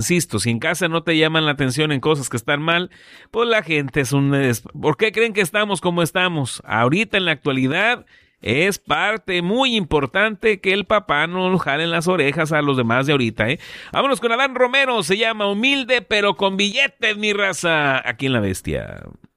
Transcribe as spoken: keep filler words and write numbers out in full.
insisto, si en casa no te llaman la atención en cosas que están mal, pues la gente es un... es- ¿Por qué creen que estamos como estamos? Ahorita en la actualidad es parte muy importante que el papá no jale en las orejas a los demás de ahorita, ¿eh? Vámonos con Adán Romero, se llama Humilde pero con billetes, mi raza, aquí en La Bestia.